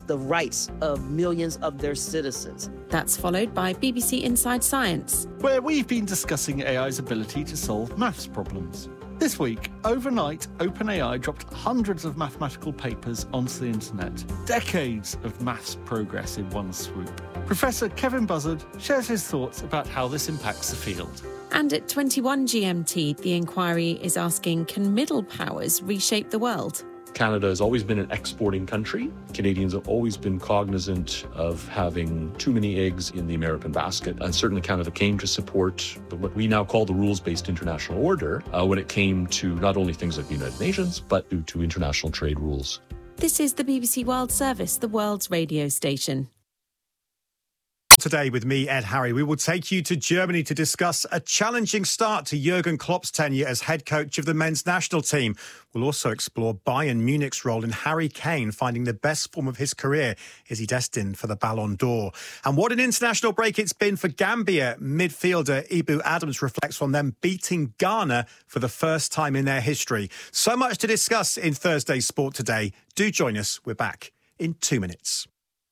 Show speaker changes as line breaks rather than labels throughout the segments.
the rights of millions of their citizens.
That's followed by BBC Inside Science,
where we've been discussing AI's ability to solve maths problems. This week, overnight, OpenAI dropped hundreds of mathematical papers onto the internet. Decades of maths progress in one swoop. Professor Kevin Buzzard shares his thoughts about how this impacts the field.
And at 21 GMT, the inquiry is asking, can middle powers reshape the world?
Canada has always been an exporting country. Canadians have always been cognizant of having too many eggs in the American basket. And certainly Canada came to support what we now call the rules-based international order when it came to not only things like the United Nations, but to international trade rules.
This is the BBC World Service, the world's radio station.
Today with me, Ed Harry, we will take you to Germany to discuss a challenging start to Jurgen Klopp's tenure as head coach of the men's national team. We'll also explore Bayern Munich's role in Harry Kane finding the best form of his career. Is he destined for the Ballon d'Or? And what an international break it's been for Gambia. Midfielder Ibu Adams reflects on them beating Ghana for the first time in their history. So much to discuss in Thursday's Sport Today. Do join us. We're back in 2 minutes.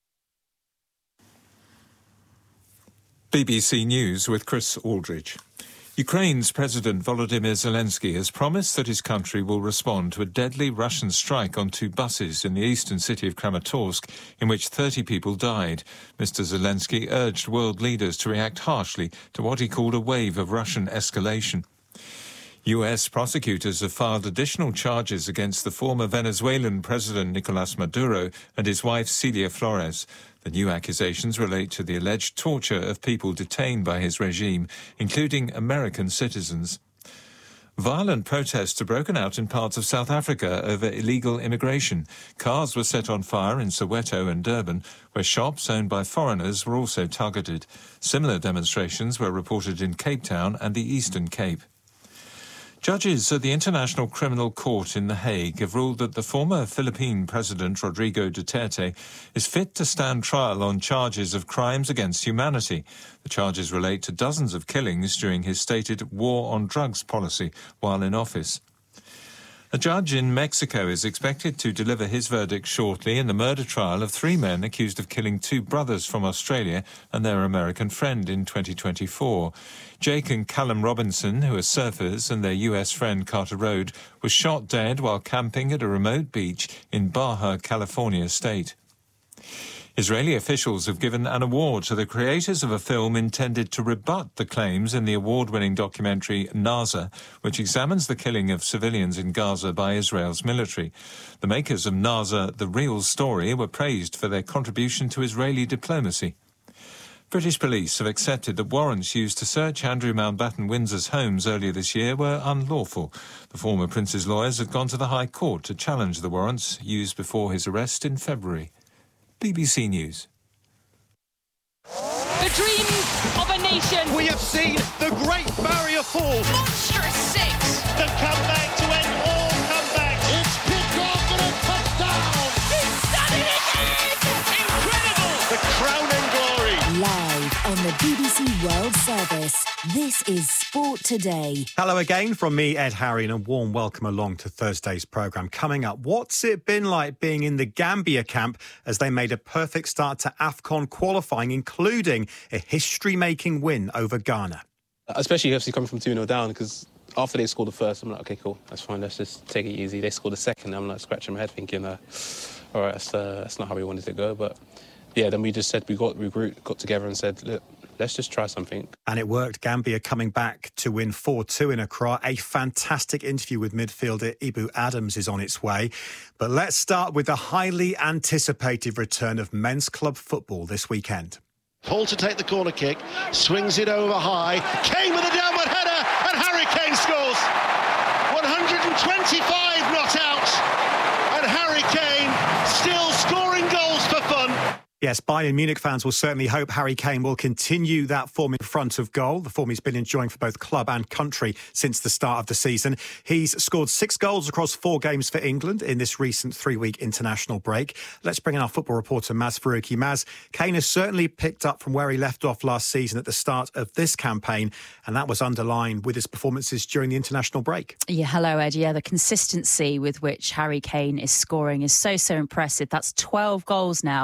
BBC News with Chris Aldridge. Ukraine's President Volodymyr Zelensky has promised that his country will respond to a deadly Russian strike on 2 buses in the eastern city of Kramatorsk, in which 30 people died. Mr. Zelensky urged world leaders to react harshly to what he called a wave of Russian escalation. US prosecutors have filed additional charges against the former Venezuelan President Nicolas Maduro and his wife Celia Flores. The new accusations relate to the alleged torture of people detained by his regime, including American citizens. Violent protests have broken out in parts of South Africa over illegal immigration. Cars were set on fire in Soweto and Durban, where shops owned by foreigners were also targeted. Similar demonstrations were reported in Cape Town and the Eastern Cape. Judges at the International Criminal Court in The Hague have ruled that the former Philippine President Rodrigo Duterte is fit to stand trial on charges of crimes against humanity. The charges relate to dozens of killings during his stated war on drugs policy while in office. A judge in Mexico is expected to deliver his verdict shortly in the murder trial of 3 men accused of killing 2 brothers from Australia and their American friend in 2024. Jake and Callum Robinson, who are surfers, and their US friend Carter Rode, were shot dead while camping at a remote beach in Baja California state. Israeli officials have given an award to the creators of a film intended to rebut the claims in the award-winning documentary Naza, which examines the killing of civilians in Gaza by Israel's military. The makers of Naza, The Real Story, were praised for their contribution to Israeli diplomacy. British police have accepted that warrants used to search Andrew Mountbatten Windsor's homes earlier this year were unlawful. The former prince's lawyers had gone to the High Court to challenge the warrants used before his arrest in February. BBC News.
The dream of a nation.
We have seen the Great Barrier Fall.
Monstrous 6.
The comeback to end all comebacks.
It's picked off and a touchdown.
He's done it again.
Incredible. The crowning glory.
Live on the BBC World Service. This is Sport Today.
Hello again from me, Ed Harry, and a warm welcome along to Thursday's programme. Coming up, what's it been like being in the Gambia camp as they made a perfect start to AFCON qualifying, including a history-making win over Ghana?
Especially obviously coming from 2-0 down, because after they scored the first, I'm like, OK, cool, that's fine, let's just take it easy. They scored the second, I'm like scratching my head thinking, all right, that's not how we wanted to go. But yeah, then we just said, we got together and said, look, let's just try something.
And it worked. Gambia coming back to win 4-2 in Accra. A fantastic interview with midfielder Ibu Adams is on its way. But let's start with the highly anticipated return of men's club football this weekend.
Paul to take the corner kick, swings it over high. Kane with a downward header, and Harry Kane scores. 125 not out, and Harry Kane still scoring goals for fun.
Yes, Bayern Munich fans will certainly hope Harry Kane will continue that form in front of goal, the form he's been enjoying for both club and country since the start of the season. He's scored 6 goals across 4 games for England in this recent 3-week international break. Let's bring in our football reporter, Maz Faruqi. Maz, Kane has certainly picked up from where he left off last season at the start of this campaign, and that was underlined with his performances during the international break.
Yeah, hello, Ed. Yeah, the consistency with which Harry Kane is scoring is so impressive. That's 12 goals now